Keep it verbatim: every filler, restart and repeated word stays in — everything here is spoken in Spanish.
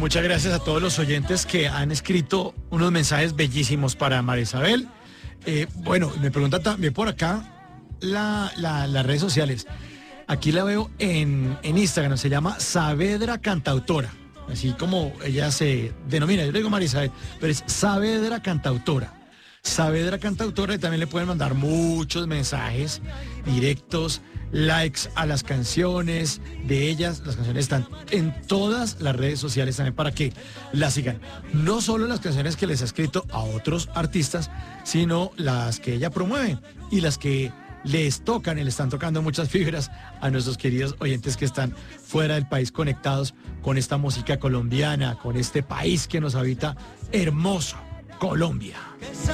muchas gracias a todos los oyentes que han escrito unos mensajes bellísimos para María Isabel. Eh, bueno, me pregunta también por acá la, la, las redes sociales. Aquí la veo en, en Instagram, se llama Saavedra Cantautora, así como ella se denomina. Yo le digo María Isabel, pero es Saavedra Cantautora. Saavedra Cantautora, y también le pueden mandar muchos mensajes directos, likes a las canciones de ellas. Las canciones están en todas las redes sociales también para que las sigan. No solo las canciones que les ha escrito a otros artistas, sino las que ella promueve y las que les tocan y le están tocando muchas fibras a nuestros queridos oyentes que están fuera del país conectados con esta música colombiana, con este país que nos habita hermoso, Colombia.